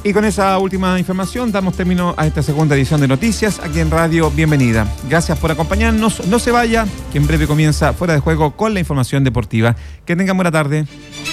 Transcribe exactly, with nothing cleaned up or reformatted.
Y con esa última información damos término a esta segunda edición de Noticias aquí en Radio Bienvenida. Gracias por acompañarnos. No se vaya, que en breve comienza Fuera de Juego con la información deportiva. Que tengan buena tarde.